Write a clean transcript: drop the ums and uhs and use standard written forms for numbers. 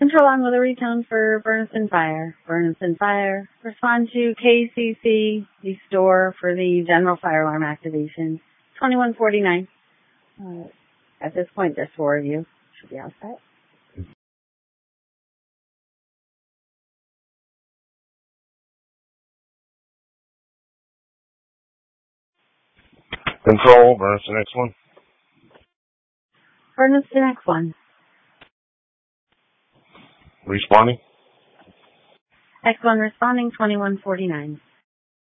Control on with a retone for Berniston Fire. Berniston Fire. Respond to KCC, the store for the general fire alarm activation. 2149. At this point, there's 4 of you. Should be outside. Control, Berniston X1. Berniston X1. Responding. X1 responding, 2149.